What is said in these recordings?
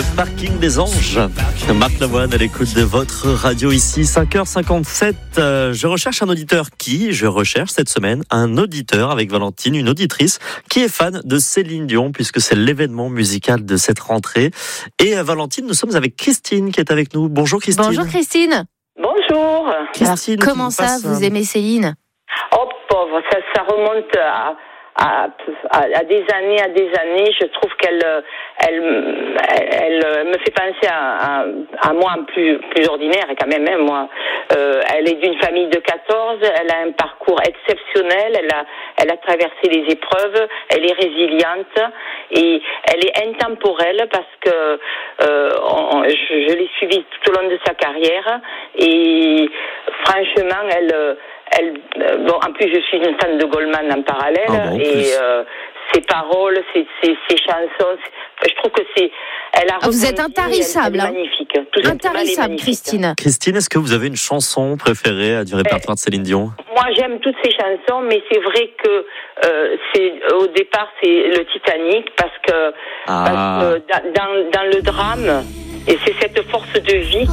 parking des anges. Marc Lavoine à l'écoute de votre radio ici, 5h57. Je recherche un auditeur je recherche cette semaine un auditeur avec Valentine, une auditrice qui est fan de Céline Dion puisque c'est l'événement musical de cette rentrée. Et Valentine, nous sommes avec Christine qui est avec nous. Bonjour Christine. Bonjour Christine. Bonjour. Christine, alors, comment ça, vous aimez Céline? Oh pauvre, ça remonte à des années. Je trouve qu'elle me fait penser à moi plus ordinaire quand même. Hein, moi, elle est d'une famille de 14. Elle a un parcours exceptionnel. Elle a traversé les épreuves. Elle est résiliente et elle est intemporelle parce que je l'ai suivie tout au long de sa carrière et franchement, en plus je suis une fan de Goldman en parallèle et ses paroles, ses chansons, je trouve que elle a vous êtes intarissable, elle est magnifique, intarissable Christine. Christine, est-ce que vous avez une chanson préférée du répertoire de Céline Dion? Moi j'aime toutes ses chansons, mais c'est vrai que au départ c'est le Titanic parce que dans le drame, et c'est cette force de vie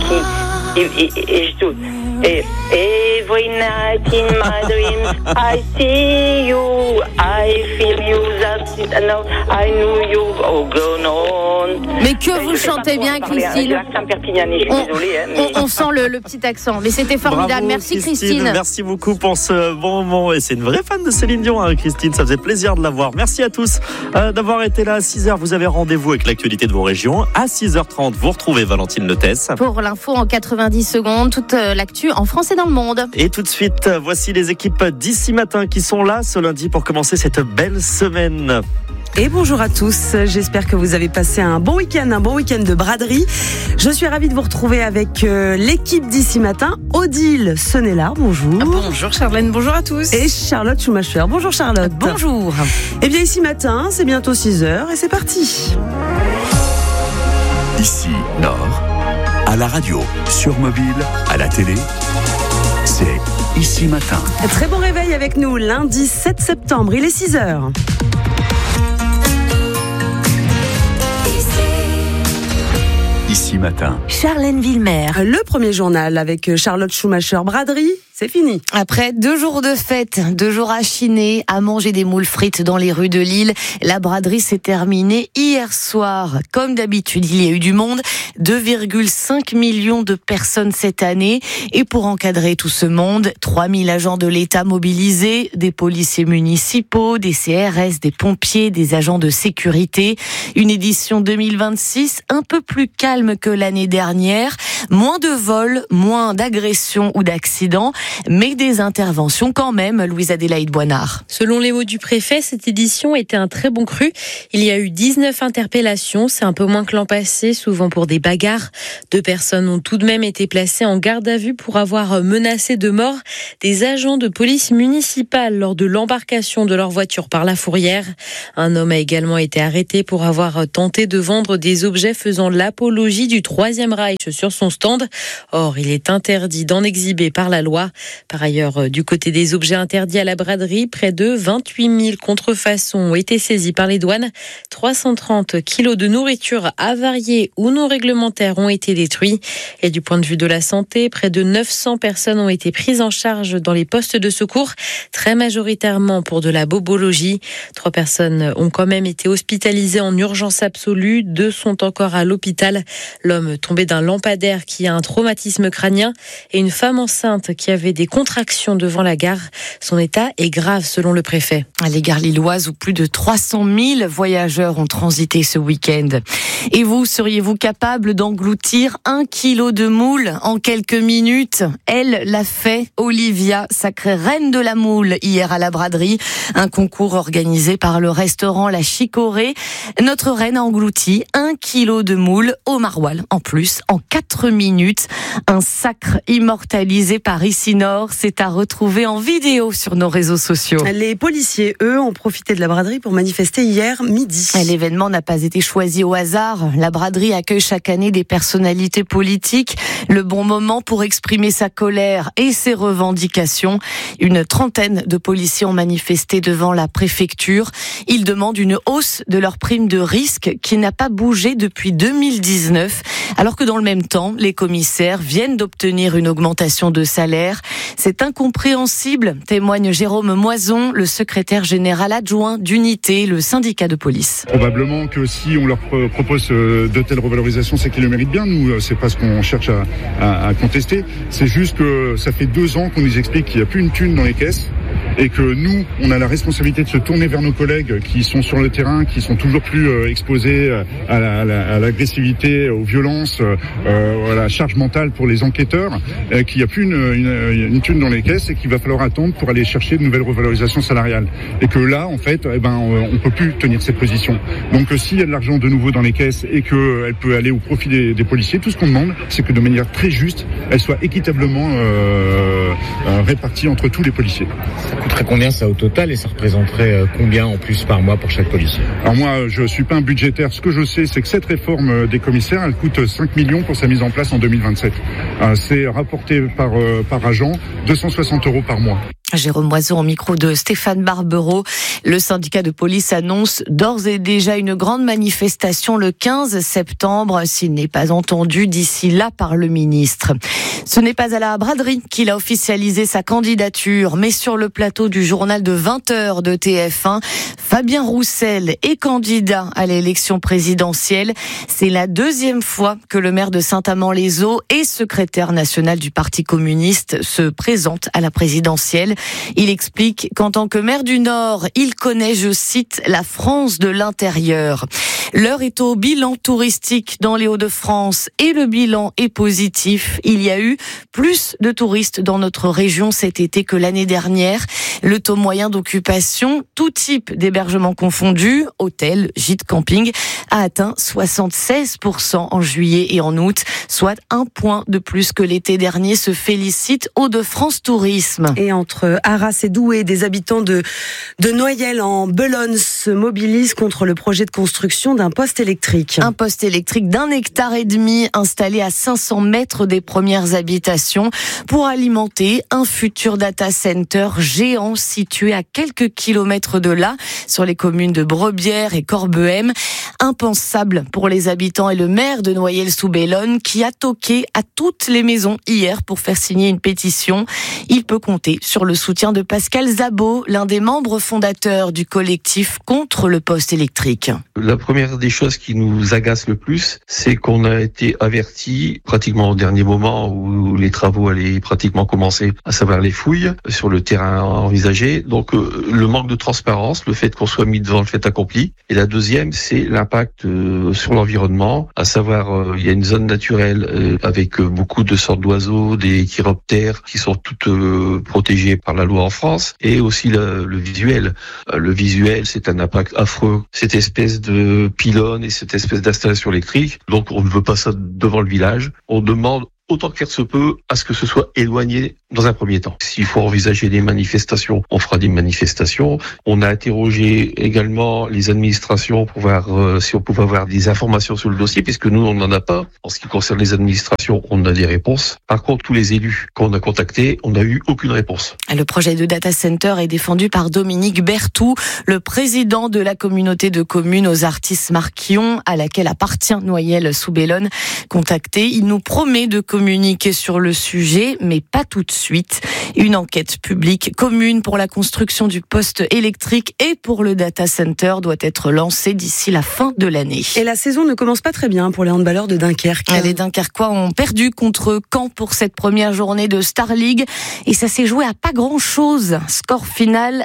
every night in my dreams I see you, I feel you, I know you, oh go on. Mais que vous chantez bien Christine. L'accent perpignanais, je suis désolée. On sent le petit accent, mais c'était formidable. Bravo, merci Christine. Merci beaucoup pour ce bon moment. Et c'est une vraie fan de Céline Dion, Christine. Ça faisait plaisir de la voir. Merci à tous d'avoir été là. À 6h, vous avez rendez-vous avec l'actualité de vos régions. À 6h30, vous retrouvez Valentine Letès. Pour l'info en 90 secondes, toute l'actu en France et dans le monde. Et tout de suite, voici les équipes d'ici matin qui sont là ce lundi pour commencer cette belle semaine. Et bonjour à tous, j'espère que vous avez passé un bon week-end de braderie. Je suis ravie de vous retrouver avec l'équipe d'ici matin. Odile Senelard, bonjour. Bonjour Charlène, bonjour à tous. Et Charlotte Schumacher, bonjour Charlotte. Bonjour. Eh bien ici matin, c'est bientôt 6h et c'est parti. Ici, Nord, à la radio, sur mobile, à la télé, c'est Ici Matin. Très bon réveil avec nous, lundi 7 septembre, il est 6h. Ici Matin. Charlène Villemer. Le premier journal avec Charlotte Schumacher. Braderie, c'est fini. Après 2 jours de fête, 2 jours à chiner, à manger des moules frites dans les rues de Lille, la braderie s'est terminée hier soir. Comme d'habitude, il y a eu du monde, 2,5 millions de personnes cette année. Et pour encadrer tout ce monde, 3000 agents de l'État mobilisés, des policiers municipaux, des CRS, des pompiers, des agents de sécurité. Une édition 2026 un peu plus calme que l'année dernière. Moins de vols, moins d'agressions ou d'accidents, mais des interventions quand même, Louise-Adélaïde Boinard. Selon les mots du préfet, cette édition était un très bon cru. Il y a eu 19 interpellations, c'est un peu moins que l'an passé, souvent pour des bagarres. 2 personnes ont tout de même été placées en garde à vue pour avoir menacé de mort des agents de police municipale lors de l'embarcation de leur voiture par la fourrière. Un homme a également été arrêté pour avoir tenté de vendre des objets faisant l'apologie du Troisième Reich sur son stand. Or, il est interdit d'en exhiber par la loi. Par ailleurs, du côté des objets interdits à la braderie, près de 28 000 contrefaçons ont été saisis par les douanes. 330 kilos de nourriture avariée ou non réglementaire ont été détruits. Et du point de vue de la santé, près de 900 personnes ont été prises en charge dans les postes de secours, très majoritairement pour de la bobologie. 3 personnes ont quand même été hospitalisées en urgence absolue. 2 sont encore à l'hôpital. L'homme tombé d'un lampadaire qui a un traumatisme crânien et une femme enceinte qui avait des contractions devant la gare. Son état est grave selon le préfet. À les gares lilloises où plus de 300 000 voyageurs ont transité ce week-end. Et vous, seriez-vous capable d'engloutir 1 kilo de moule en quelques minutes? Elle l'a fait, Olivia, sacrée reine de la moule, hier à la braderie. Un concours organisé par le restaurant La Chicorée. Notre reine a englouti 1 kilo de moule au maroilles, en plus, en 4 minutes. Un sacre immortalisé par Ici Nord, c'est à retrouver en vidéo sur nos réseaux sociaux. Les policiers, eux, ont profité de la braderie pour manifester hier midi. L'événement n'a pas été choisi au hasard. La braderie accueille chaque année des personnalités politiques. Le bon moment pour exprimer sa colère et ses revendications. Une trentaine de policiers ont manifesté devant la préfecture. Ils demandent une hausse de leur prime de risque qui n'a pas bougé depuis 2019. Alors que dans le même temps, les commissaires viennent d'obtenir une augmentation de salaire. C'est incompréhensible, témoigne Jérôme Moison, le secrétaire général adjoint d'Unité, le syndicat de police. Probablement que si on leur propose de telles revalorisations, c'est qu'ils le méritent bien. Nous, c'est pas ce qu'on cherche à contester. C'est juste que ça fait 2 ans qu'on nous explique qu'il n'y a plus une thune dans les caisses et que nous, on a la responsabilité de se tourner vers nos collègues qui sont sur le terrain, qui sont toujours plus exposés à l'agressivité, aux violences, à la charge mentale pour les enquêteurs, qu'il n'y a plus une thune dans les caisses et qu'il va falloir attendre pour aller chercher de nouvelles revalorisations salariales. Et que là, en fait, on peut plus tenir cette position. Donc s'il y a de l'argent de nouveau dans les caisses et qu'elle peut aller au profit des policiers, tout ce qu'on demande, c'est que de manière très juste, elle soit équitablement répartie entre tous les policiers. Ça coûterait combien ça au total et ça représenterait combien en plus par mois pour chaque policier? Alors moi, je suis pas un budgétaire. Ce que je sais, c'est que cette réforme des commissaires, elle coûte 5 millions pour sa mise en place en 2027. C'est rapporté par agent, 260 € par mois. Jérôme Moison au micro de Stéphane Barbereau. Le syndicat de police annonce d'ores et déjà une grande manifestation le 15 septembre s'il n'est pas entendu d'ici là par le ministre. Ce n'est pas à la braderie qu'il a officialisé sa candidature, mais sur le plateau du journal de 20h de TF1, Fabien Roussel est candidat à l'élection présidentielle. C'est la 2e fois que le maire de Saint-Amand-les-Eaux et secrétaire national du Parti communiste se présente à la présidentielle. Il explique qu'en tant que maire du Nord, il connaît, je cite, la France de l'intérieur. L'heure est au bilan touristique dans les Hauts-de-France et le bilan est positif. Il y a eu plus de touristes dans notre région cet été que l'année dernière. Le taux moyen d'occupation, tout type d'hébergement confondu, hôtel, gîte, camping, a atteint 76% en juillet et en août, soit 1 point de plus que l'été dernier, se félicite Hauts-de-France Tourisme. Et entre Arras et Douai, des habitants de Noyelles en Belonne se mobilisent contre le projet de construction d'un poste électrique. Un poste électrique d'1,5 hectare installé à 500 mètres des premières habitations pour alimenter un futur data center géant situé à quelques kilomètres de là, sur les communes de Brebières et Corbehem. Impensable pour les habitants et le maire de Noyelles-sous-Bellone qui a toqué à toutes les maisons hier pour faire signer une pétition. Il peut compter sur le soutien de Pascal Zabot, l'un des membres fondateurs du collectif contre le poste électrique. La première des choses qui nous agace le plus, c'est qu'on a été averti pratiquement au dernier moment où les travaux allaient pratiquement commencer, à savoir les fouilles sur le terrain envisagé. Donc le manque de transparence, le fait qu'on soit mis devant le fait accompli. Et la deuxième, c'est l'impact sur l'environnement, à savoir il y a une zone naturelle avec beaucoup de sortes d'oiseaux, des chiroptères qui sont toutes protégées par la loi en France, et aussi le visuel. Le visuel, c'est un impact affreux. Cette espèce de pylône et cette espèce d'installation électrique, donc on ne veut pas ça devant le village. On demande autant que faire se peut à ce que ce soit éloigné dans un premier temps. S'il faut envisager des manifestations, on fera des manifestations. On a interrogé également les administrations pour voir si on pouvait avoir des informations sur le dossier, puisque nous, on n'en a pas. En ce qui concerne les administrations, on a des réponses. Par contre, tous les élus qu'on a contactés, on n'a eu aucune réponse. Le projet de data center est défendu par Dominique Berthoud, le président de la communauté de communes aux Artistes-Marquion, à laquelle appartient Noyelles-sous-Bellone. Contacté, il nous promet de communiquer sur le sujet, mais pas tout de suite. Une enquête publique commune pour la construction du poste électrique et pour le data center doit être lancée d'ici la fin de l'année. Et la saison ne commence pas très bien pour les handballeurs de Dunkerque. Les Dunkerquois ont perdu contre Caen pour cette première journée de Star League et ça s'est joué à pas grand-chose. Score final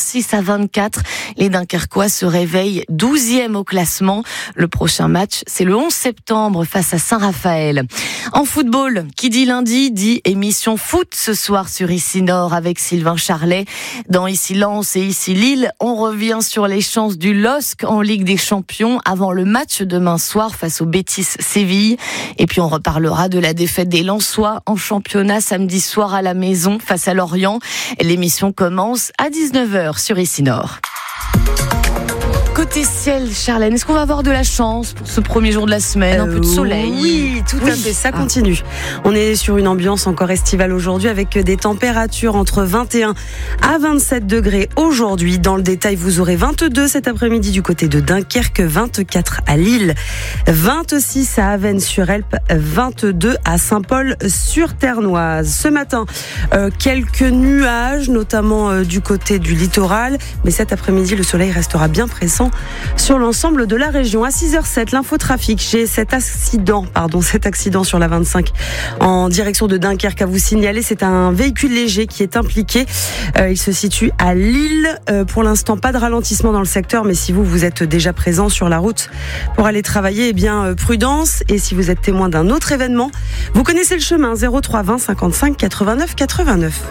26-24. Les Dunkerquois se réveillent 12e au classement. Le prochain match, c'est le 11 septembre face à Saint-Raphaël. En football, qui dit lundi dit émission foot ce soir sur Ici Nord avec Sylvain Charlet. Dans Ici Lens et Ici Lille, on revient sur les chances du LOSC en Ligue des Champions avant le match demain soir face au Betis Séville. Et puis on reparlera de la défaite des Lensois en championnat samedi soir à la maison face à Lorient. L'émission commence à 19h sur Ici Nord. Côté ciel, Charlène, est-ce qu'on va avoir de la chance pour ce premier jour de la semaine? Un peu de soleil? Oui, tout à fait, ça continue. On est sur une ambiance encore estivale aujourd'hui avec des températures entre 21 à 27 degrés aujourd'hui. Dans le détail, vous aurez 22 cet après-midi du côté de Dunkerque, 24 à Lille, 26 à Avesnes-sur-Helpe, 22 à Saint-Paul-sur-Ternoise. Ce matin, quelques nuages, notamment du côté du littoral, mais cet après-midi, le soleil restera bien présent sur l'ensemble de la région. À 6h07, l'infotrafic, j'ai cet accident sur la 25 en direction de Dunkerque à vous signaler. C'est un véhicule léger qui est impliqué. Il se situe à Lille. Pour l'instant, pas de ralentissement dans le secteur, mais si vous êtes déjà présent sur la route pour aller travailler, eh bien, prudence. Et si vous êtes témoin d'un autre événement, vous connaissez le chemin, 03 20 55 89 89.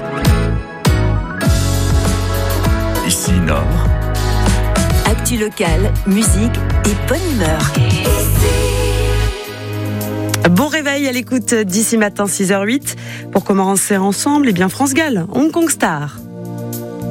Ici Nord. Actu locale, musique et bonne humeur. Bon réveil à l'écoute d'ici matin 6h08. Pour commencer ensemble, eh bien France Gall, Hong Kong Star.